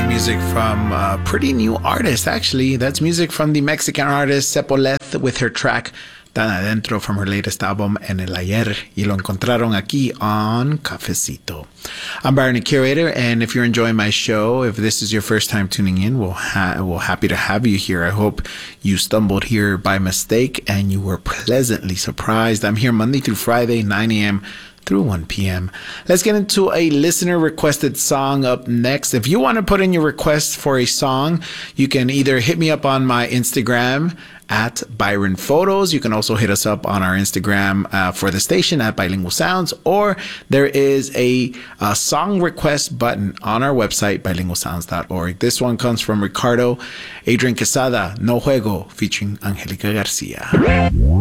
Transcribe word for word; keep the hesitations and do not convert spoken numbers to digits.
music from a pretty new artist, actually. That's music from the Mexican artist Cepoleth with her track Tan Adentro from her latest album En el Ayer. Y lo encontraron aquí on Cafecito. I'm Byron, the curator, and if you're enjoying my show, if this is your first time tuning in, we're, ha- we're happy to have you here. I hope you stumbled here by mistake and you were pleasantly surprised. I'm here Monday through Friday, nine a.m. through one p.m. Let's get into a listener requested song up next. If you want to put in your request for a song, you can either hit me up on my Instagram at Byron Photos. You can also hit us up on our Instagram uh, for the station at Bilingual Sounds, or there is a, a song request button on our website, bilingual sounds dot org. This one comes from Ricardo Adrian Quesada, No Juego, featuring Angelica Garcia.